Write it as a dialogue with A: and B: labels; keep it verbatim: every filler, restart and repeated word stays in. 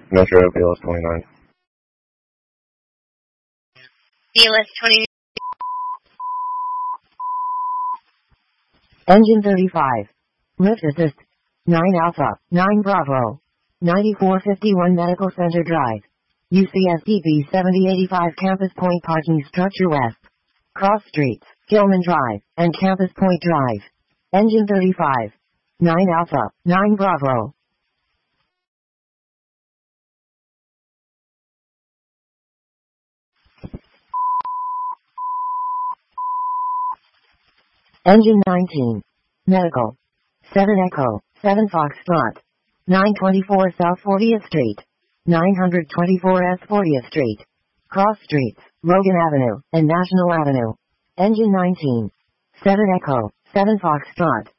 A: Metro B L S twenty-nine.
B: B L S twenty.
C: Engine thirty-five. Lift assist. nine Alpha, nine Bravo. ninety-four fifty-one Medical Center Drive. U C S D B seventy eighty-five Campus Point Parking Structure West. Cross Streets, Gilman Drive, and Campus Point Drive. Engine thirty-five. nine Alpha, nine Bravo. Engine nineteen. Medical. seven Echo, seven Foxtrot. nine twenty-four South fortieth Street. nine twenty-four S fortieth Street. Cross Streets, Logan Avenue, and National Avenue. Engine nineteen. seven Echo, seven Foxtrot.